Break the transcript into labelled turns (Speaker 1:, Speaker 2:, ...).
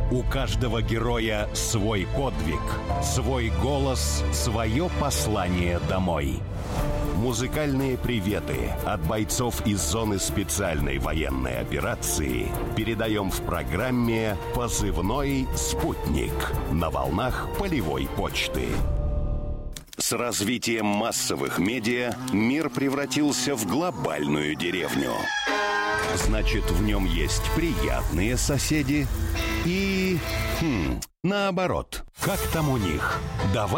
Speaker 1: У каждого героя свой подвиг, свой голос, свое послание домой. Музыкальные приветы от бойцов из зоны специальной военной операции передаем в программе «Позывной спутник» на волнах полевой почты. С развитием массовых медиа мир превратился в глобальную деревню. Значит, в нем есть приятные соседи и... наоборот. Как там у них? Давай